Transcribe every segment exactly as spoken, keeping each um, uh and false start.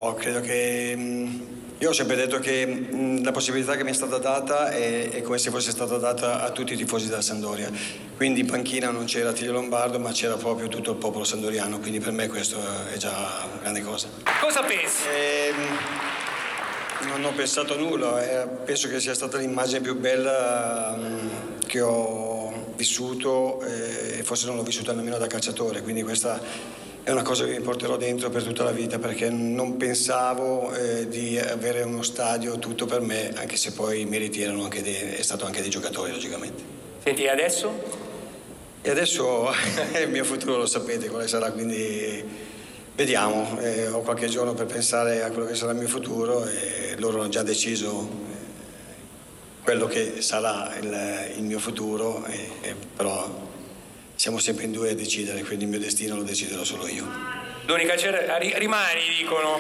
Oh, credo che mh, io ho sempre detto che mh, la possibilità che mi è stata data è, è come se fosse stata data a tutti i tifosi della Sampdoria. Quindi in panchina non c'era Attilio Lombardo, ma c'era proprio tutto il popolo sandoriano, quindi per me questo è già una grande cosa. Cosa pensi? E, mh, non ho pensato a nulla, eh, penso che sia stata l'immagine più bella mh, che ho vissuto eh, e forse non l'ho vissuta nemmeno da calciatore, quindi questa è una cosa che mi porterò dentro per tutta la vita, perché non pensavo eh, di avere uno stadio tutto per me, anche se poi i meriti erano anche dei, è stato anche dei giocatori, logicamente. Senti, e adesso? E adesso il mio futuro lo sapete quale sarà, quindi vediamo. Eh, ho qualche giorno per pensare a quello che sarà il mio futuro e loro hanno già deciso quello che sarà il, il mio futuro, e, e però siamo sempre in due a decidere, quindi il mio destino lo deciderò solo io. L'unica cer- rimani, dicono.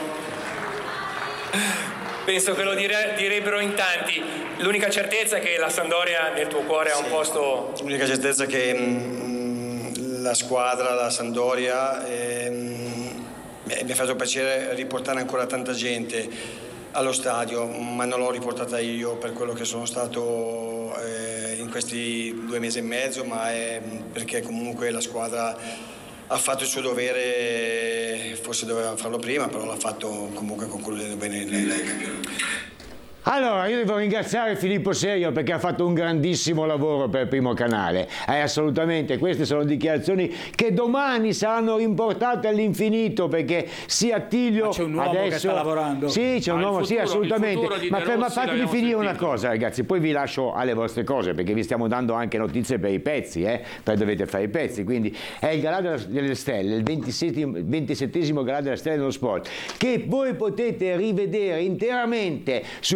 Penso che lo dire- direbbero in tanti. L'unica certezza è che la Sampdoria nel tuo cuore ha Sì. un posto... L'unica certezza è che mh, la squadra, la Sampdoria, ehm, mi ha fatto piacere riportare ancora tanta gente allo stadio, ma non l'ho riportata io per quello che sono stato eh, in questi due mesi e mezzo, ma è perché comunque la squadra ha fatto il suo dovere, forse doveva farlo prima, però l'ha fatto comunque concludendo bene il, il campionato. Allora, io devo ringraziare Filippo Serio perché ha fatto un grandissimo lavoro per Primo Canale. Eh, assolutamente, queste sono dichiarazioni che domani saranno rimportate all'infinito, perché sia Attilio Ma c'è un uomo adesso... che sta lavorando. Sì, c'è un Ah, uomo, il sì, futuro, assolutamente. il futuro di Ma, De per- ma Rossi fatemi l'abbiamo finire una sentito. cosa, ragazzi, poi vi lascio alle vostre cose, perché vi stiamo dando anche notizie per i pezzi, eh? Poi dovete fare i pezzi, quindi è il Galà della- delle Stelle, il ventisettesimo, ventisettesimo Galà della Stella dello Sport, che voi potete rivedere interamente su